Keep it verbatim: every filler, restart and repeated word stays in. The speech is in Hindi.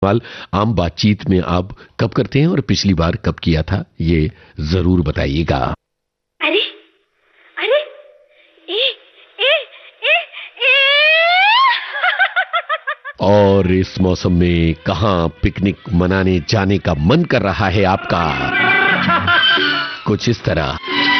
सवाल आम बातचीत में आप कब करते हैं और पिछली बार कब किया था, ये जरूर बताइएगा। अरे अरे ए, ए, ए, ए। और इस मौसम में कहां पिकनिक मनाने जाने का मन कर रहा है आपका? कुछ इस तरह।